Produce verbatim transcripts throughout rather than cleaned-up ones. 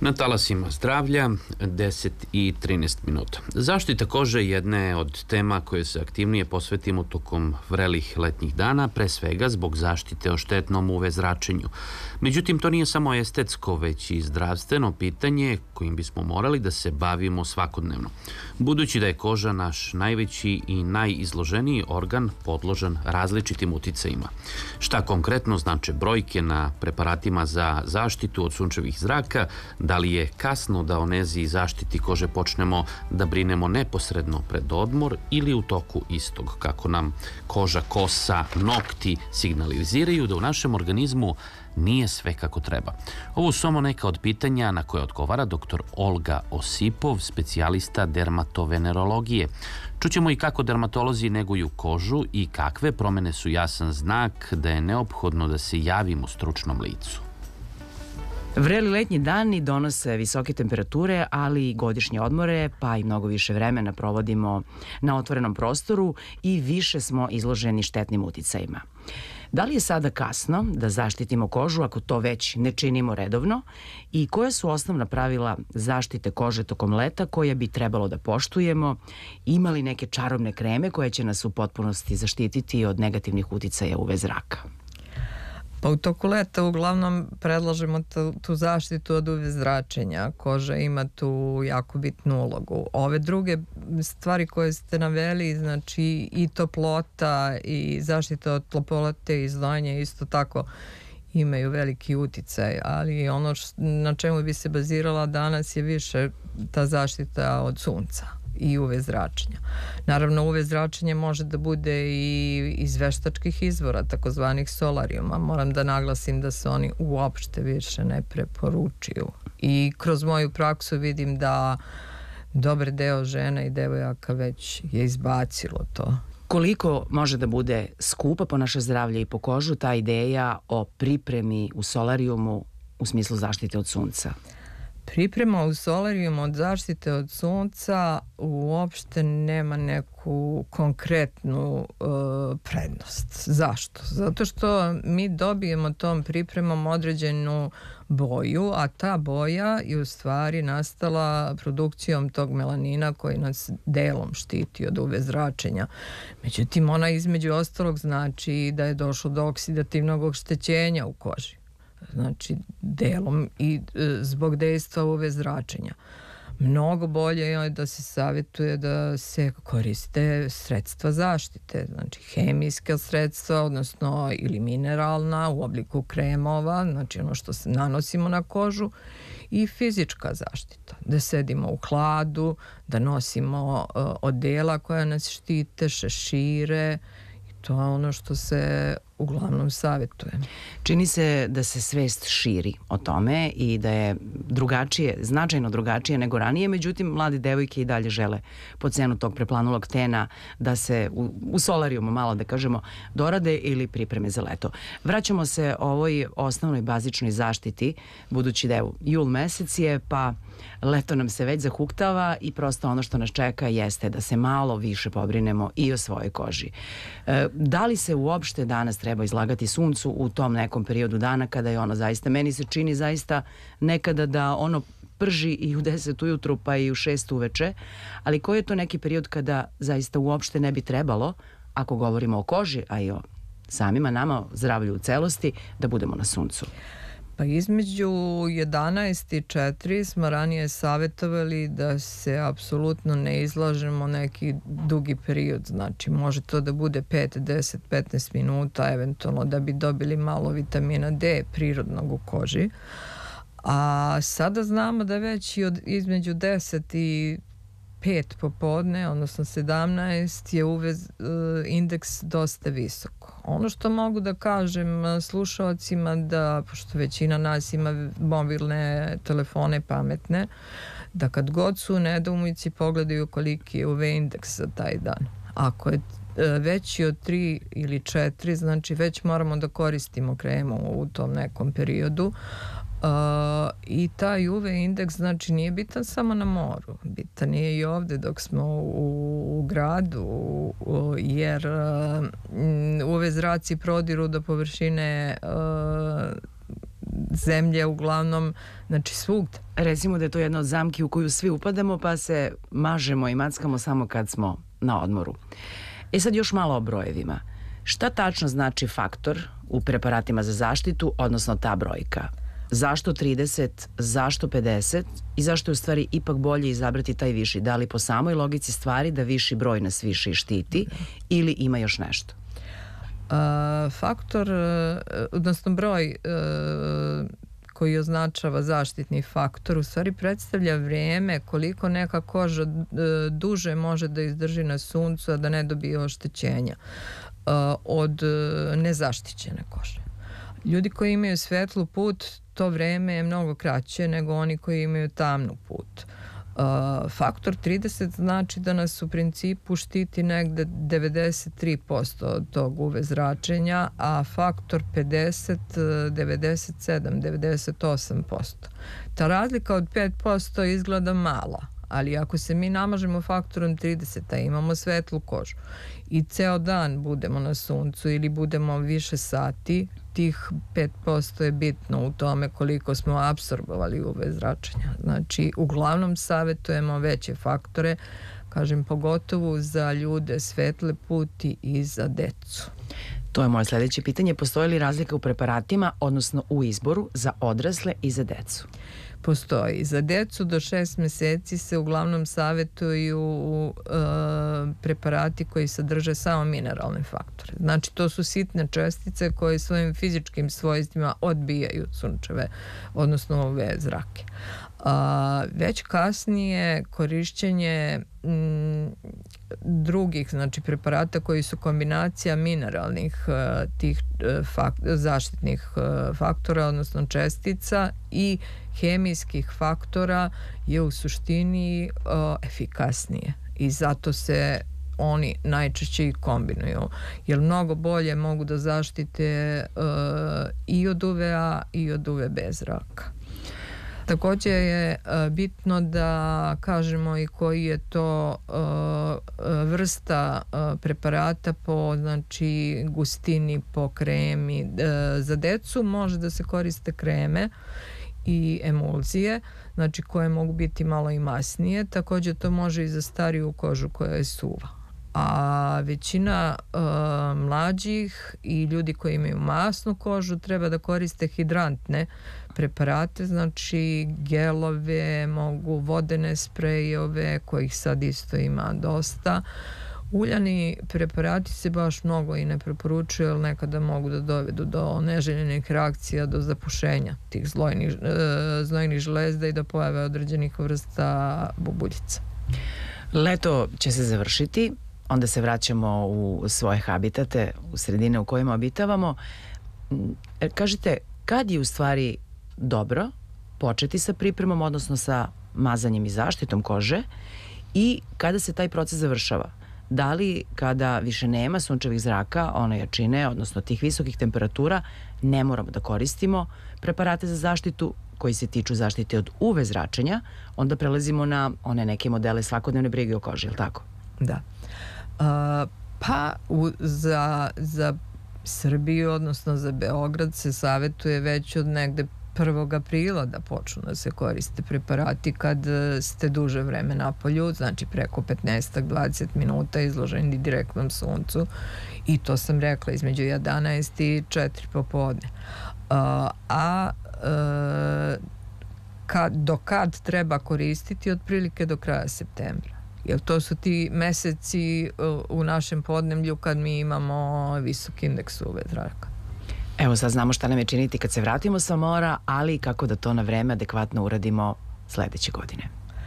Na talasima zdravlja, deset i trinaest minuta. Zaštita kože jedna je od tema koje se aktivnije posvetimo tokom vrelih letnjih dana, pre svega zbog zaštite o štetnom U V zračenju. Međutim, to nije samo estetsko, već i zdravstveno pitanje kojim bismo morali da se bavimo svakodnevno. Budući da je koža naš najveći i najizloženiji organ podložan različitim uticajima. Šta konkretno znače brojke na preparatima za zaštitu od sunčevih zraka, da li je kasno da o nezi i zaštiti kože počnemo da brinemo neposredno pred odmor ili u toku istog, kako nam koža, kosa, nokti signaliziraju da u našem organizmu nije sve kako treba. Ovo su samo neka od pitanja na koje odgovara doktor Olga Osipov, specijalista dermatovenerologije. Čućemo i kako dermatolozi neguju kožu i kakve promene su jasan znak da je neophodno da se javimo stručnom licu. Vreli letnji dani donose visoke temperature, ali i godišnje odmore, pa i mnogo više vremena provodimo na otvorenom prostoru i više smo izloženi štetnim uticajima. Da li je sada kasno da zaštitimo kožu ako to već ne činimo redovno i koja su osnovna pravila zaštite kože tokom leta koje bi trebalo da poštujemo? Ima li neke čarobne kreme koje će nas u potpunosti zaštititi od negativnih uticaja U V zraka? Pa u toku leta uglavnom predlažemo tu, tu zaštitu od U V zračenja. Koža ima tu jako bitnu ulogu. Ove druge stvari koje ste naveli, znači i toplota i zaštita od toplote i izdvajanje isto tako imaju veliki uticaj, ali ono š, na čemu bi se bazirala danas je više ta zaštita od sunca i U V zračenja. Naravno, U V zračenje može da bude i iz veštačkih izvora, takozvanih solarijuma. Moram da naglasim da se oni uopšte više ne preporučuju. I kroz moju praksu vidim da dobar deo žena i devojaka već je izbacilo to. Koliko može da bude skupa po naše zdravlje i po kožu ta ideja o pripremi u solarijumu u smislu zaštite od sunca? Priprema u solarijumu od zaštite od sunca uopšte nema neku konkretnu uh, prednost. Zašto? Zato što mi dobijemo tom pripremom određenu boju, a ta boja je u stvari nastala produkcijom tog melanina koji nas delom štiti od U V zračenja. Međutim, ona između ostalog znači da je došlo do oksidativnog oštećenja u koži. Znači delom i e, zbog dejstva U V zračenja. Mnogo bolje je da se savjetuje da se koriste sredstva zaštite, znači hemijska sredstva, odnosno ili mineralna u obliku kremova, znači ono što se nanosimo na kožu, i fizička zaštita, da sedimo u hladu, da nosimo e, odela koja nas štite, šešire. To je ono što se uglavnom savjetuje. Čini se da se svest širi o tome i da je drugačije, značajno drugačije nego ranije, međutim, mlade devojke i dalje žele po cenu tog preplanulog tena da se u, u solarijumu malo, da kažemo, dorade ili pripreme za leto. Vraćamo se ovoj osnovnoj bazičnoj zaštiti, budući da je jul mesec je, pa leto nam se već zahuktava i prosto ono što nas čeka jeste da se malo više pobrinemo i o svojoj koži. E, da li se uopšte danas treba izlagati suncu u tom nekom periodu dana kada je ono zaista, meni se čini zaista nekada da ono prži i u deset ujutru pa i u šest uveče, ali koji je to neki period kada zaista uopšte ne bi trebalo, ako govorimo o koži, a i o samima nama, o zdravlju u celosti, da budemo na suncu? Pa između jedanaest i četiri smo ranije savjetovali da se apsolutno ne izlažemo neki dugi period, znači može to da bude pet, deset, petnaest minuta eventualno da bi dobili malo vitamina D prirodnog u koži, a sada znamo da već i od između deset i pet popodne, odnosno sedamnaest, je U V indeks dosta visoko. Ono što mogu da kažem slušalcima da, pošto većina nas ima mobilne telefone pametne, da kad god su u nedoumici pogledaju koliki je U V indeks za taj dan. Ako je veći od tri ili četiri, znači već moramo da koristimo kremu u tom nekom periodu. Uh, i taj U V indeks znači nije bitan samo na moru, bitan je i ovde dok smo u, u gradu, u, jer uh, U V zraci prodiru do površine uh, zemlje uglavnom, znači svugde. Recimo da je to jedna od zamki u koju svi upadamo pa se mažemo i mackamo samo kad smo na odmoru. E sad još malo o brojevima. Šta tačno znači faktor u preparatima za zaštitu, odnosno ta brojka? Zašto trideset, zašto pedeset i zašto je u stvari ipak bolje izabrati taj viši? Da li po samoj logici stvari da viši broj nas više štiti ili ima još nešto? Uh, faktor, uh, odnosno broj uh, koji označava zaštitni faktor u stvari predstavlja vrijeme koliko neka koža uh, duže može da izdrži na suncu, a da ne dobije oštećenja uh, od uh, nezaštićene kože. Ljudi koji imaju svetlu put, to vrijeme je mnogo kraće nego oni koji imaju tamnu put. Uh, faktor trideset znači da nas u principu štiti negde devedeset tri posto od tog U V zračenja, a faktor pedeset, devedeset sedam, devedeset osam posto. Ta razlika od pet posto izgleda mala, ali ako se mi namažemo faktorom trideset, a imamo svetlu kožu i ceo dan budemo na suncu ili budemo više sati, tih pet posto je bitno u tome koliko smo apsorbovali U V zračenja. Znači, uglavnom savjetujemo veće faktore, kažem, pogotovo za ljude svetle puti i za decu. To je moje sljedeće pitanje. Postoji li razlika u preparatima, odnosno u izboru za odrasle i za decu? Postoji. Za decu do šest meseci se uglavnom savjetuju uh, preparati koji sadrže samo mineralne faktore. Znači, to su sitne čestice koje svojim fizičkim svojstvima odbijaju sunčeve, odnosno U V zrake. A, već kasnije korišćenje m, drugih, znači preparata koji su kombinacija mineralnih a, tih a, fakt, zaštitnih a, faktora, odnosno čestica i hemijskih faktora je u suštini a, efikasnije i zato se oni najčešće i kombinuju, jer mnogo bolje mogu da zaštite a, i od U V A i od U V B zraka. Također je bitno da kažemo i koji je to vrsta preparata po, znači, gustini, po kremi. Za decu može da se koriste kreme i emulzije, znači koje mogu biti malo i masnije. Također to može i za stariju kožu koja je suva. A većina uh, mlađih i ljudi koji imaju masnu kožu treba da koriste hidrantne preparate, znači gelove, mogu vodene sprejove, kojih sad isto ima dosta. Uljani preparati se baš mnogo i ne preporučuju, jer nekada mogu da dovedu do neželjenih reakcija, do zapušenja tih zlojnih, uh, zlojnih železda i do pojave određenih vrsta bubuljica. Leto će se završiti, onda se vraćamo u svoje habitate, u sredine u kojima obitavamo. Kažite, kad je u stvari dobro početi sa pripremom, odnosno sa mazanjem i zaštitom kože, i kada se taj proces završava? Da li kada više nema sunčevih zraka, one jačine, odnosno tih visokih temperatura, ne moramo da koristimo preparate za zaštitu koji se tiču zaštite od U V zračenja, onda prelazimo na one neke modele svakodnevne brige o koži, je li tako? Da. Uh, pa u, za, za Srbiju, odnosno za Beograd, se savjetuje već od negde prvog aprila da počnu da se koriste preparati kad ste duže vreme na polju, znači preko petnaest do dvadeset minuta izloženi direktnom suncu, i to sam rekla između jedanaest i četiri popodne. Uh, a uh, kad, do kad treba koristiti? Otprilike do kraja septembra. Jer to su ti meseci u našem podneblju kad mi imamo visok indeks U V zraka. Evo sad znamo šta nam je činiti kad se vratimo sa mora, ali kako da to na vreme adekvatno uradimo sledeće godine.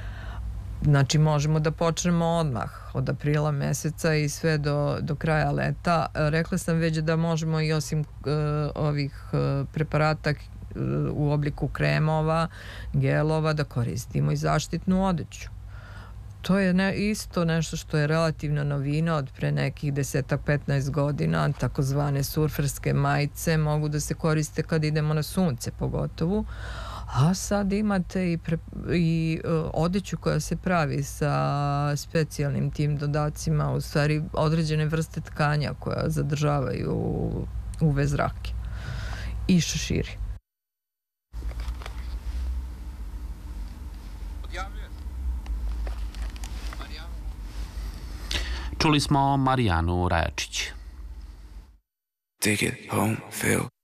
Znači možemo da počnemo odmah od aprila meseca i sve do, do kraja leta. Rekla sam već da možemo i osim uh, ovih uh, preparata uh, u obliku kremova, gelova, da koristimo i zaštitnu odeću. To je ne, isto nešto što je relativna novina od pre nekih desetak petnaest godina, takozvane surferske majice mogu da se koriste kad idemo na sunce pogotovo, a sad imate i, pre, i uh, odeću koja se pravi sa specijalnim tim dodacima, u stvari određene vrste tkanja koja zadržavaju U V zrake i šeširi. Čuli smo Marijanu Rajačić. Take it home, Phil.